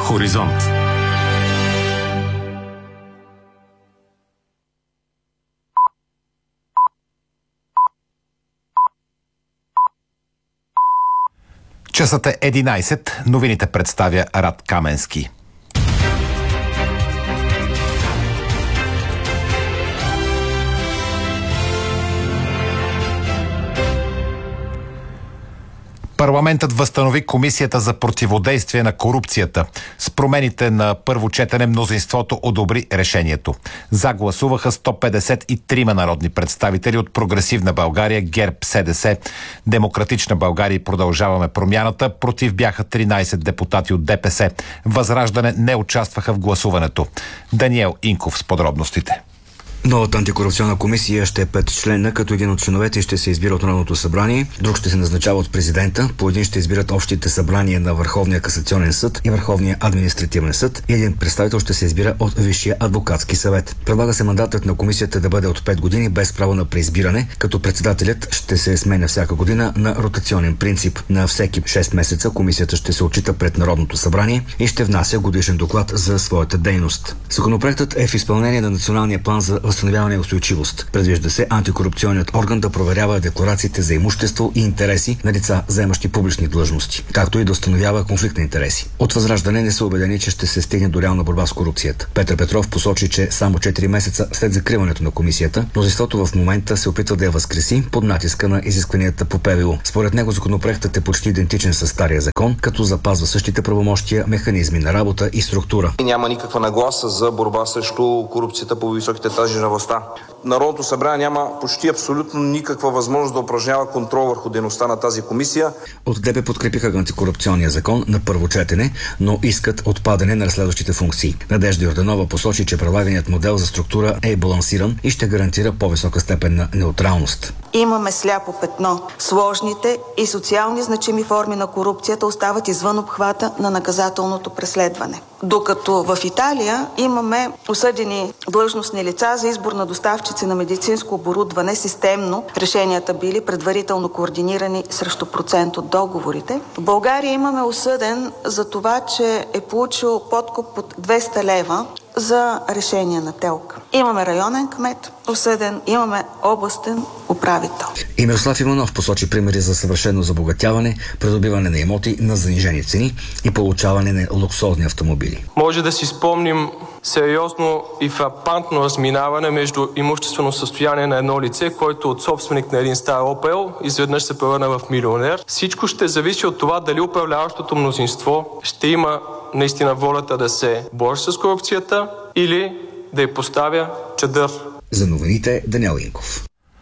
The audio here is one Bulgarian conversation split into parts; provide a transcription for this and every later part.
Хоризонт. Часът е 11. Новините представя Рад Каменски. Парламентът възстанови Комисията за противодействие на корупцията. С промените на първо четене мнозинството одобри решението. За гласуваха 153 народни представители от Прогресивна България, ГЕРБ, СДС, Демократична България и Продължаваме промяната. Против бяха 13 депутати от ДПС. Възраждане не участваха в гласуването. Даниел Инков с подробностите. Новата антикорупционна комисия ще е 5 члена, като един от членовете ще се избира от Народното събрание, друг ще се назначава от президента, по един ще избират общите събрания на Върховния касационен съд и Върховния административен съд и един представител ще се избира от Висшия адвокатски съвет. Предлага се мандатът на комисията да бъде от 5 години без право на преизбиране, като председателят ще се сменя всяка година на ротационен принцип. На всеки 6 месеца комисията ще се отчита пред Народното събрание и ще внася годишен доклад за своята дейност. Законопроектът е в изпълнение на Националния план за възстановяване и устойчивост. Предвижда се антикорупционният орган да проверява декларациите за имущество и интереси на лица, заемащи публични длъжности, както и да установява конфликт на интереси. От Възраждане не са убедени, че ще се стигне до реална борба с корупцията. Петър Петров посочи, че само 4 месеца след закриването на комисията, мнозинството в момента се опитва да я възкреси под натиска на изискванията по ПВУ. Според него законопроектът е почти идентичен с стария закон, като запазва същите правомощия, механизми на работа и структура. Няма никаква нагласа за борба срещу корупцията по високите етажи на властта. Народното събрание няма почти абсолютно никаква възможност да упражнява контрол върху дейността на тази комисия. От ДБ подкрепиха антикорупционния закон на първо четене, но искат отпадане на разследващите функции. Надежда Йорданова посочи, че предлаганият модел за структура е балансиран и ще гарантира по-висока степен на неутралност. Имаме сляпо петно. Сложните и социални значими форми на корупцията остават извън обхвата на наказателното преследване. Докато в Италия имаме осъдени длъжностни лица за избор на доставчици на медицинско оборудване системно, решенията били предварително координирани срещу процент от договорите. В България имаме осъден за това, че е получил подкуп от 200 лева за решение на ТЕЛК. Имаме районен кмет осъден, имаме областен управител. И Мирослав Иванов посочи примери за съвършено забогатяване, придобиване на имоти на занижени цени и получаване на луксозни автомобили. Може да си спомним сериозно и фрапантно разминаване между имуществено състояние на едно лице, който от собственик на един стар Опел изведнъж се превърна в милионер. Всичко ще зависи от това дали управляващото мнозинство ще има наистина волята да се бори с корупцията или да й поставя чадър. За новините Даниел Инков.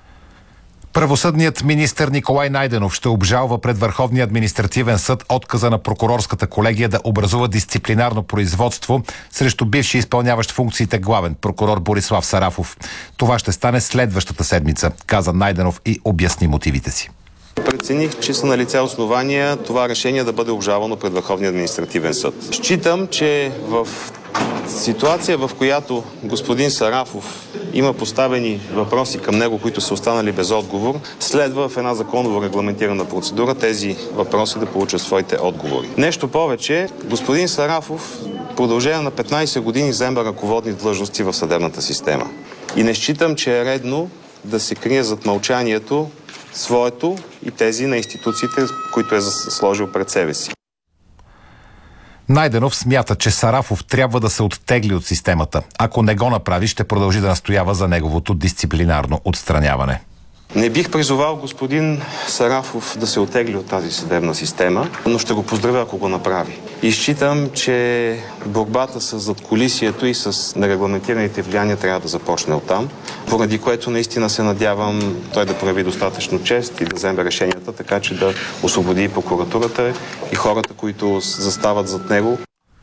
Правосъдният министър Николай Найденов ще обжалва пред Върховния административен съд отказа на прокурорската колегия да образува дисциплинарно производство срещу бивши изпълняващ функциите главен прокурор Борислав Сарафов. Това ще стане следващата седмица, каза Найденов и обясни мотивите си. Прецених, че са налице основания това решение да бъде обжалвано пред Върховния административен съд. Считам, че в ситуация, в която господин Сарафов има поставени въпроси към него, които са останали без отговор, следва в една законово регламентирана процедура тези въпроси да получат своите отговори. Нещо повече, господин Сарафов в продължение на 15 години заема ръководни длъжности в съдебната система. И не считам, че е редно да се крие зад мълчанието своето и тези на институциите, които е сложил пред себе си. Найденов смята, че Сарафов трябва да се оттегли от системата. Ако не го направи, ще продължи да настоява за неговото дисциплинарно отстраняване. Не бих призовал господин Сарафов да се оттегли от тази съдебна система, но ще го поздравя, ако го направи. И считам, че борбата с задкулисието и с нерегламентираните влияния трябва да започне оттам, поради което наистина се надявам той да прояви достатъчно чест и да вземе решенията, така че да освободи и прокуратурата и хората, които застават зад него.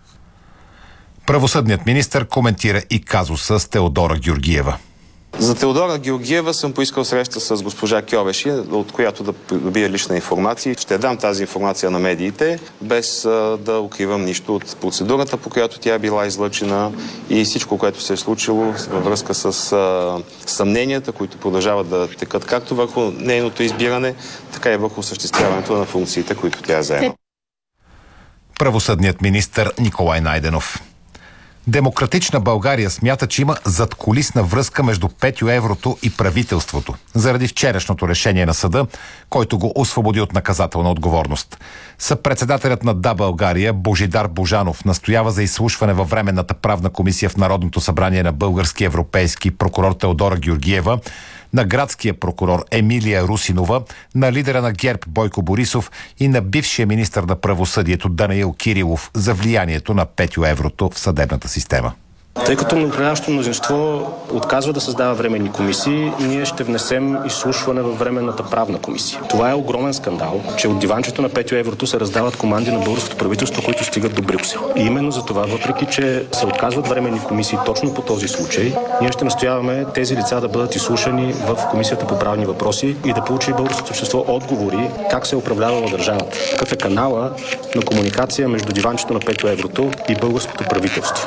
Правосъдният министър коментира и казуса с Теодора Георгиева. За Теодора Георгиева съм поискал среща с госпожа Кьовеши, от която да добия лична информация. Ще дам тази информация на медиите, без да укривам нищо от процедурата, по която тя е била излъчена и всичко, което се е случило във връзка с съмненията, които продължават да текат както върху нейното избиране, така и върху осъществяването на функциите, които тя заема. правосъдният министър Николай Найденов. Демократична България смята, че има задкулисна връзка между Петю Еврото и правителството, заради вчерашното решение на съда, който го освободи от наказателна отговорност. Съпредседателят на Да, България Божидар Божанов настоява за изслушване във Временната правна комисия в Народното събрание на български европейски прокурор Теодора Георгиева, на градския прокурор Емилия Русинова, на лидера на ГЕРБ Бойко Борисов и на бившия министър на правосъдието Данаил Кирилов за влиянието на Петю Еврото в съдебната система. Тъй като управляващото мнозинство отказва да създава временни комисии, ние ще внесем изслушване във Временната правна комисия. Това е огромен скандал, че от диванчето на Петю Еврото се раздават команди на българското правителство, които стигат до Брюксел. И именно за това, въпреки че се отказват временни комисии точно по този случай, ние ще настояваме тези лица да бъдат изслушани в Комисията по правни въпроси и да получи българското общество отговори как се е управлявала държавата. Какъв е канала на комуникация между диванчето на Петю Еврото и българското правителство,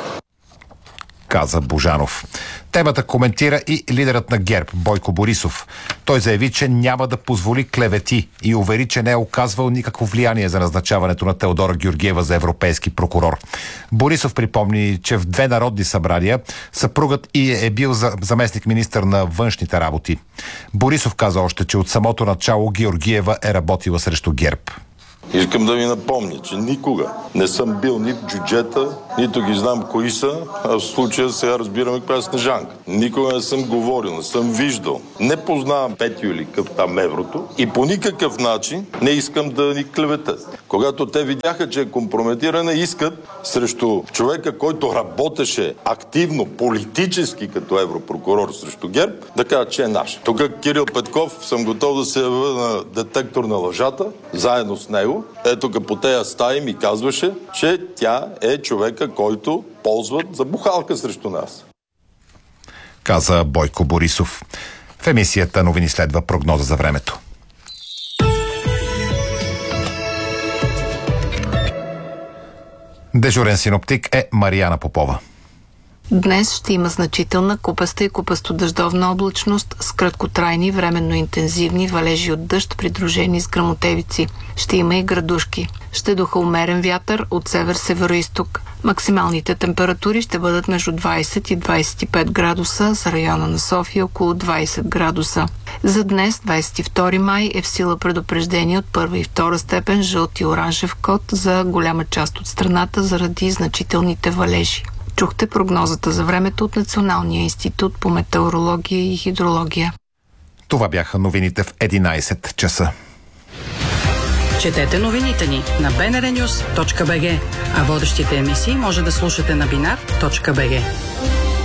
каза Божанов. Темата коментира и лидерът на ГЕРБ Бойко Борисов. Той заяви, че няма да позволи клевети и увери, че не е оказвал никакво влияние за назначаването на Теодора Георгиева за европейски прокурор. Борисов припомни, че в 2 народни събрания съпругът и е бил заместник-министър на външните работи. Борисов каза още, че от самото начало Георгиева е работила срещу ГЕРБ. Искам да ви напомня, че никога не съм бил ни в джуджета, нито ги знам кои са, а в случая сега разбираме каква е Снежанка. Никога не съм говорил, не съм виждал. Не познавам Петю или къв там Еврото и по никакъв начин не искам да ни клеветат. Когато те видяха, че е компрометирана, искат срещу човека, който работеше активно, политически като европрокурор срещу ГЕРБ, да кажат, че е наш. Тук Кирил Петков съм готов да се явя на детектор на лъжата, заедно с него. Ето по тези стаи ми казваше, че тя е човека, който ползват за бухалка срещу нас. Каза Бойко Борисов. В емисията новини следва прогноза за времето. Дежурен синоптик е Марияна Попова. Днес ще има значителна купаста и купасто-дъждовна облачност с краткотрайни, временно интензивни валежи от дъжд, придружени с гръмотевици. Ще има и градушки. Ще духа умерен вятър от север-североизток. Максималните температури ще бъдат между 20 и 25 градуса, за района на София около 20 градуса. За днес, 22 май, е в сила предупреждение от 1 и 2 степен жълт и оранжев код за голяма част от страната заради значителните валежи. Чухте прогнозата за времето от Националния институт по метеорология и хидрология. Това бяха новините в 11 часа. Четете новините ни на bnrnews.bg, а водещите емисии може да слушате на binar.bg.